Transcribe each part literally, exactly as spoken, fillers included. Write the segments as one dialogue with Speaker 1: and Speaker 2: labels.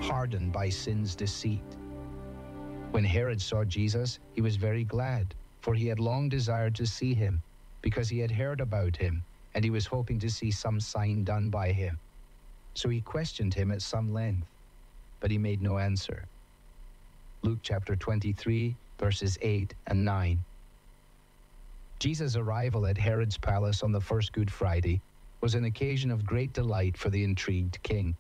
Speaker 1: hardened by sin's deceit. When Herod saw Jesus, he was very glad, for he had long desired to see him, because he had heard about him, and he was hoping to see some sign done by him. So he questioned him at some length, but he made no answer. Luke chapter twenty-three, verses eight and nine. Jesus' arrival at Herod's palace on the first Good Friday was an occasion of great delight for the intrigued king.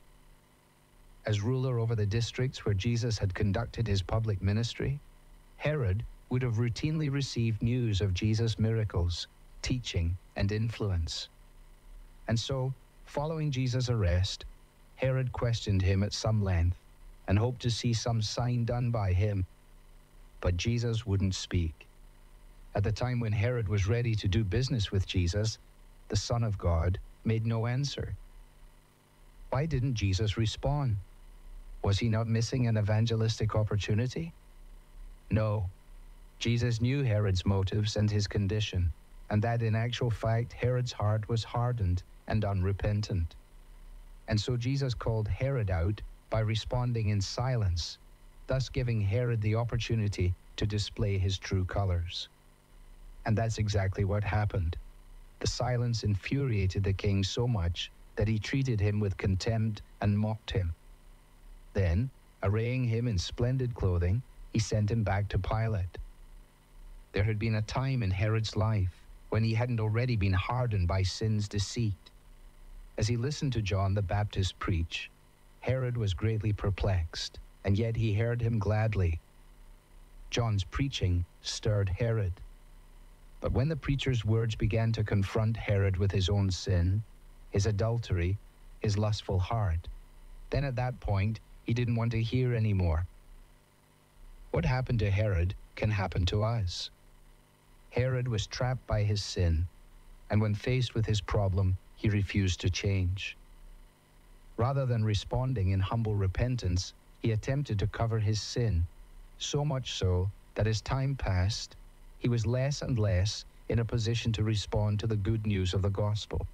Speaker 1: As ruler over the districts where Jesus had conducted his public ministry, Herod would have routinely received news of Jesus' miracles, teaching, and influence. And so, following Jesus' arrest, Herod questioned him at some length and hoped to see some sign done by him. But Jesus wouldn't speak. At the time when Herod was ready to do business with Jesus, the Son of God made no answer. Why didn't Jesus respond? Was he not missing an evangelistic opportunity? No. Jesus knew Herod's motives and his condition, and that in actual fact Herod's heart was hardened and unrepentant. And so Jesus called Herod out by responding in silence, thus giving Herod the opportunity to display his true colors. And that's exactly what happened. The silence infuriated the king so much that he treated him with contempt and mocked him. Then, arraying him in splendid clothing, he sent him back to Pilate. There had been a time in Herod's life when he hadn't already been hardened by sin's deceit. As he listened to John the Baptist preach, Herod was greatly perplexed, and yet he heard him gladly. John's preaching stirred Herod. But when the preacher's words began to confront Herod with his own sin, his adultery, his lustful heart, then at that point, he didn't want to hear anymore. What happened to Herod can happen to us. Herod was trapped by his sin, and when faced with his problem, he refused to change. Rather than responding in humble repentance, he attempted to cover his sin, so much so that as time passed, he was less and less in a position to respond to the good news of the gospel.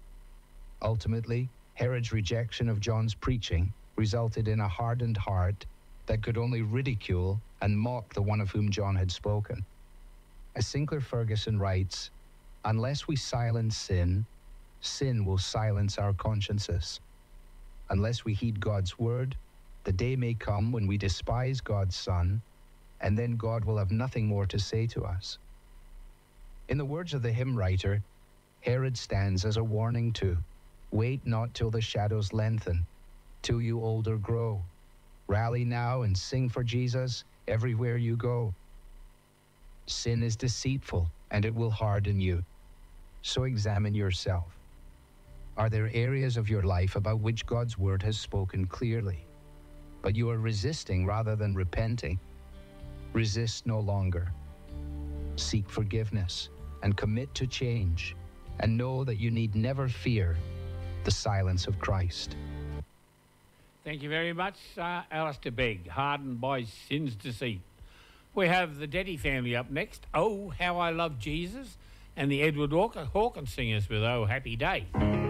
Speaker 1: Ultimately, Herod's rejection of John's preaching resulted in a hardened heart that could only ridicule and mock the one of whom John had spoken. As Sinclair Ferguson writes, "Unless we silence sin, sin will silence our consciences. Unless we heed God's word, the day may come when we despise God's Son, and then God will have nothing more to say to us." In the words of the hymn writer, Herod stands as a warning to, "Wait not till the shadows lengthen, till you older grow. Rally now and sing for Jesus everywhere you go. Sin is deceitful, and it will harden you. So examine yourself. Are there areas of your life about which God's word has spoken clearly, but you are resisting rather than repenting? Resist no longer. Seek forgiveness and commit to change, and know that you need never fear the silence of Christ."
Speaker 2: Thank you very much, uh, Alistair Begg, hardened by sin's deceit. We have the Deddy family up next. "Oh, How I Love Jesus," and the Edward Hawkins Singers with "Oh, Happy Day."